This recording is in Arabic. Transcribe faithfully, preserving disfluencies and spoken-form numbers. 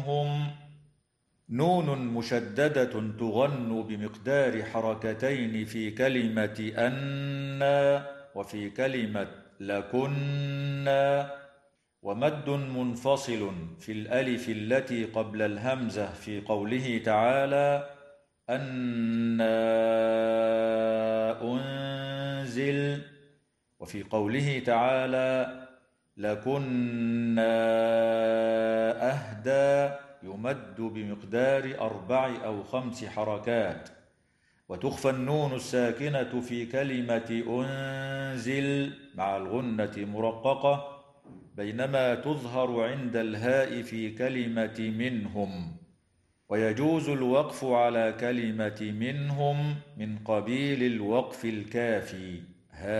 هم. نون مشددة تغن بمقدار حركتين في كلمة أنا وفي كلمة لكنا، ومد منفصل في الألف التي قبل الهمزة في قوله تعالى أنا أنزل، وفي قوله تعالى لكنا أهدى يمد بمقدار أربع أو خمس حركات. وتخفى النون الساكنة في كلمة أنزل مع الغنة مرققة، بينما تظهر عند الهاء في كلمة منهم. ويجوز الوقف على كلمة منهم من قبيل الوقف الكافي.